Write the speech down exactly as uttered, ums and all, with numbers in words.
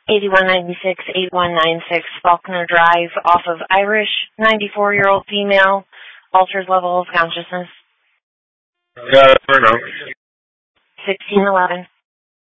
eighty-one ninety-six, eighty-one ninety-six Faulkner Drive off of Irish, ninety-four-year-old female, alters level of consciousness. Yeah, that's her now. sixteen eleven.